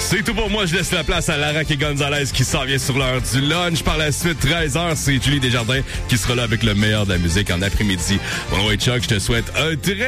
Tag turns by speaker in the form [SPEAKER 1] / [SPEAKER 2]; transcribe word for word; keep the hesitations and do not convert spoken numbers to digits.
[SPEAKER 1] C'est tout pour moi. Je laisse la place à Larac et Gonzalez qui s'en vient sur l'heure du lunch. Par la suite, treize heures, c'est Julie Desjardins qui sera là avec le meilleur de la musique en après-midi. Bon, ouais, Chuck, je te souhaite un très